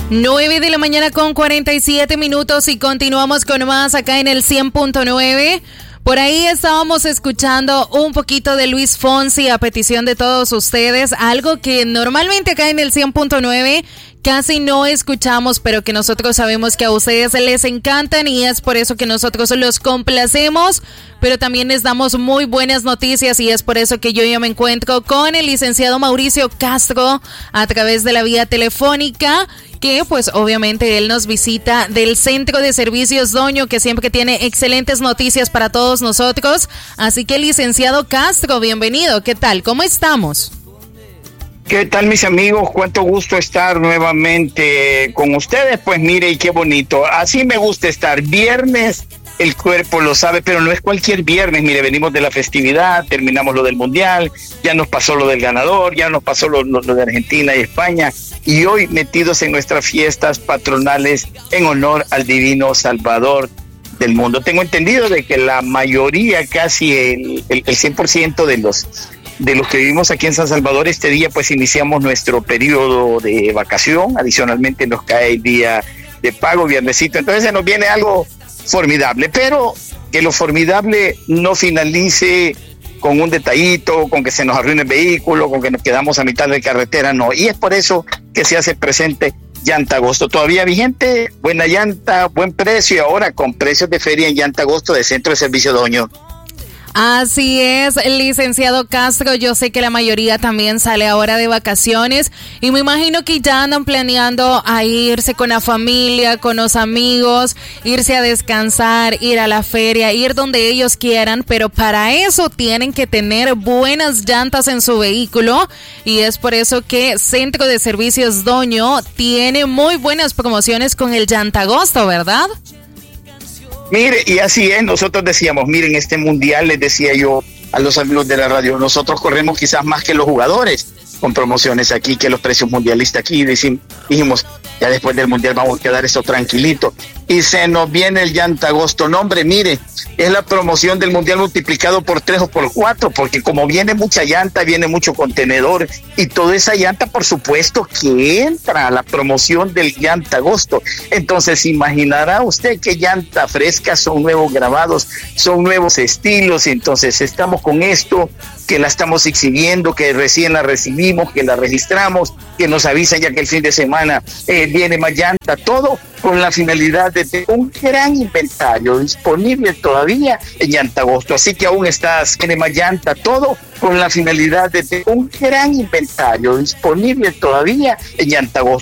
9 de la mañana con 47 minutos y continuamos con más acá en el 100.9. Por ahí estábamos escuchando un poquito de Luis Fonsi a petición de todos ustedes, algo que normalmente acá en el 100.9 casi no escuchamos, pero que nosotros sabemos que a ustedes les encantan y es por eso que nosotros los complacemos, pero también les damos muy buenas noticias y es por eso que yo ya me encuentro con el licenciado Mauricio Castro a través de la vía telefónica, que pues obviamente él nos visita del Centro de Servicios Doño, que siempre tiene excelentes noticias para todos nosotros. Así que licenciado Castro, bienvenido. ¿Qué tal? ¿Cómo estamos? ¿Qué tal, mis amigos? Cuánto gusto estar nuevamente con ustedes. Pues mire, y qué bonito. Así me gusta estar. Viernes, el cuerpo lo sabe, pero no es cualquier viernes. Mire, venimos de la festividad, terminamos lo del Mundial, ya nos pasó lo del ganador, ya nos pasó lo de Argentina y España. Y hoy metidos en nuestras fiestas patronales en honor al divino Salvador del mundo. Tengo entendido de que la mayoría, casi el 100% de los que vivimos aquí en San Salvador, este día pues iniciamos nuestro periodo de vacación. Adicionalmente nos cae el día de pago, viernesito. Entonces se nos viene algo formidable, pero que lo formidable no finalice con un detallito, con que se nos arruine el vehículo, con que nos quedamos a mitad de carretera, no. Y es por eso que se hace presente Llanta Agosto. Todavía vigente, buena llanta, buen precio, y ahora con precios de feria en Llanta Agosto de Centro de Servicio Doño. Así es, licenciado Castro, yo sé que la mayoría también sale ahora de vacaciones y me imagino que ya andan planeando a irse con la familia, con los amigos, irse a descansar, ir a la feria, ir donde ellos quieran, pero para eso tienen que tener buenas llantas en su vehículo y es por eso que Centro de Servicios Doño tiene muy buenas promociones con el Llanta Agosto, ¿verdad? Mire, y así es, nosotros decíamos, miren, este mundial, les decía yo a los amigos de la radio, nosotros corremos quizás más que los jugadores con promociones aquí, que los precios mundialistas aquí, dijimos, ya después del mundial vamos a quedar esto tranquilito, y se nos viene el Llanta Agosto. No, hombre, mire, es la promoción del mundial multiplicado por 3 o por 4, porque como viene mucha llanta, viene mucho contenedor, y toda esa llanta, por supuesto, que entra a la promoción del Llanta Agosto. Entonces, imaginará usted que llanta fresca, son nuevos grabados, son nuevos estilos, entonces estamos con esto, que la estamos exhibiendo, que recién la recibimos, que la registramos, que nos avisan ya que el fin de semana viene más llanta, todo con la finalidad de tener un gran inventario disponible todavía en Llanta Agosto. Así que aún tiene más llanta, todo con la finalidad de tener un gran inventario disponible todavía en Llanta Agosto.